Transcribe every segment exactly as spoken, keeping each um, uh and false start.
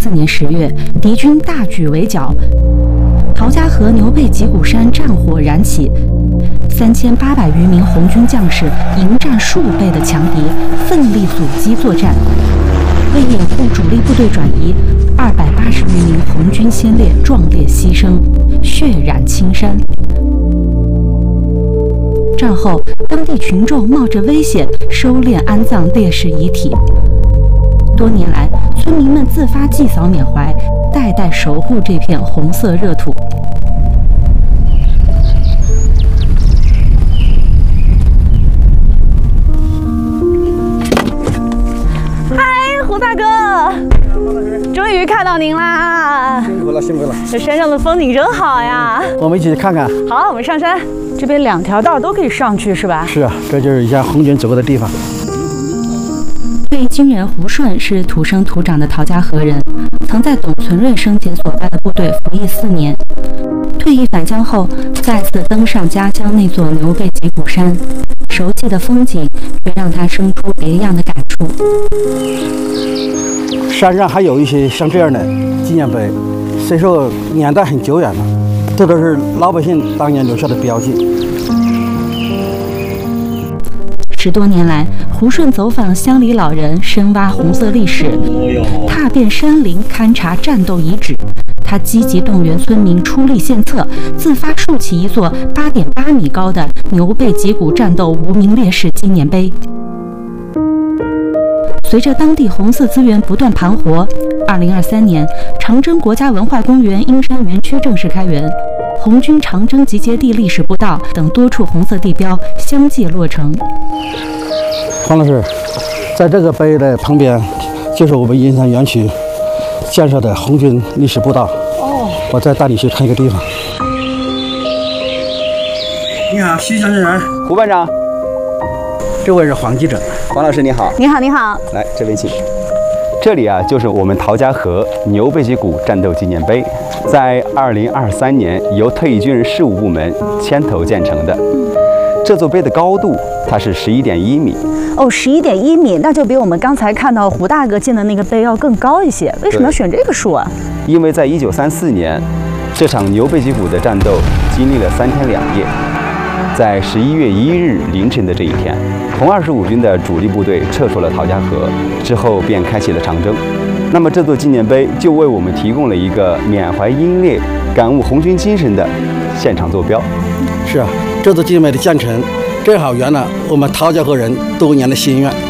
四年十月，敌军大举围剿，陶家河牛背脊骨山战火燃起，三千八百余名红军将士迎战数倍的强敌，奋力阻击作战。为掩护主力部队转移，二百八十余名红军先烈壮烈牺牲，血染青山。战后，当地群众冒着危险收敛安葬烈士遗体。多年来，村民们自发祭扫缅怀，代代守护这片红色热土。 嗨，胡大哥，终于看到您啦！ 辛苦了，辛苦了。 这山上的风景真好呀！ 我们一起去看看。 好，我们上山。这边两条道都可以上去，是吧？ 是啊，这就是以前红军走过的地方。 退役军人胡顺是土生土长的陶家河人，曾在董存瑞生前所在的部队服役四年。退役返乡后，再次登上家乡那座牛背脊骨山，熟悉的风景却让他生出别样的感触。 山上还有一些像这样的纪念碑，虽说年代很久远了，这都是老百姓当年留下的标记。 十多年来，胡顺走访乡里老人，深挖红色历史，踏遍山林，勘察战斗遗址。他积极动员村民出力献策，自发竖起一座八点八米高的牛背脊骨战斗无名烈士纪念碑。随着当地红色资源不断盘活，二零二三年，长征国家文化公园鹰山园区正式开园。红军长征集结地历史步道等多处红色地标相继落成。 黄老师，在这个碑的旁边，就是我们鹰山园区建设的红军历史步道。哦，我再带你去看一个地方。你好，徐乡人。 胡班长， 这位是黄记者。 黄老师你好。 你好，你好。 来这边请。这里啊，就是我们陶家河牛背脊骨战斗纪念碑，在二零二三年由退役军人事务部门牵头建成的。这座碑的高度它是十一点一米。 哦，十一点一米，那就比我们刚才看到胡大哥建的那个碑要更高一些。为什么要选这个数啊？ 因为在一九三四年，这场牛背脊骨的战斗经历了三天两夜。在十一月一日凌晨的这一天，红二十五军的主力部队撤出了陶家河，之后便开启了长征。那么这座纪念碑就为我们提供了一个缅怀英烈、感悟红军精神的现场坐标。 是啊，这座纪念碑的建成，正好圆了我们陶家河人多年的心愿。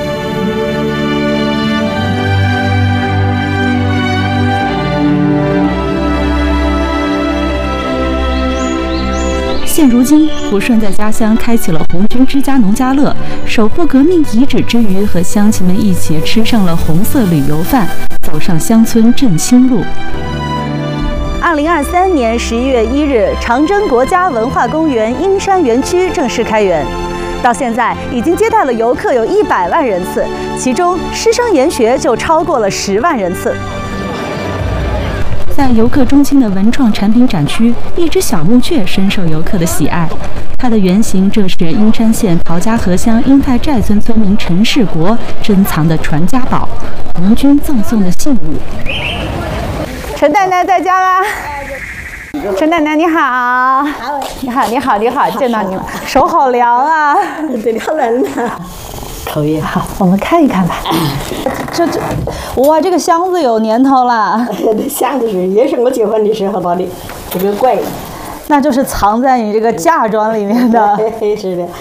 现如今，胡顺在家乡开启了红军之家农家乐，守护革命遗址之余，和乡亲们一起吃上了红色旅游饭，走上乡村振兴路。 二零二三年十一月一日，长征国家文化公园鹰山园区正式开园，到现在已经接待了游客有一百万人次，其中师生研学就超过了十万人次。 在游客中心的文创产品展区，一只小木雀深受游客的喜爱。它的原型正是鹰山县陶家河乡英泰寨村村民陈世国珍藏的传家宝——红军赠送的信物。 陈奶奶在家吗？陈奶奶你好。你好，你好，你好，见到你了，手好凉啊。 对，好冷啊。 可以，好，我们看一看吧。这这，哇，这个箱子有年头了。 这箱子是也是我结婚的时候到的，这个怪。 那就是藏在你这个嫁妆里面的。 是的。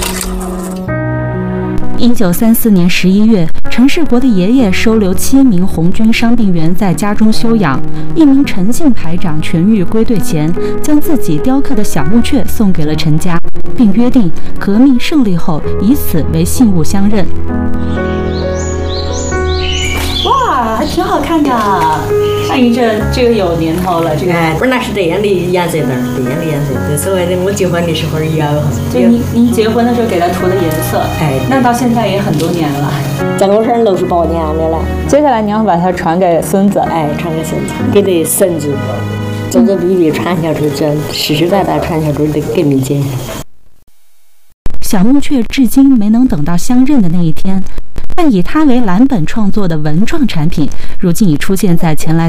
一九三四年十一月，陈世国的爷爷收留七名红军伤病员在家中休养。一名陈姓排长痊愈归队前，将自己雕刻的小木雀送给了陈家，并约定革命胜利后以此为信物相认。 哇，还挺好看的。阿姨，这这个有年头了，这个。 哎，不是，那是这样的颜色的，这样的颜色。这所谓的我结婚的时候也要。 就您您结婚的时候给它涂的颜色。 哎。 那到现在也很多年了。 在我这儿都是八年的了。 接下来你要把它传给孙子。 哎，传给孙子，给这孙子，走走逼逼传下去，这世世代代传下去的革命精神。 小木雀至今没能等到相认的那一天，但以它为蓝本创作的文创产品，如今已出现在前来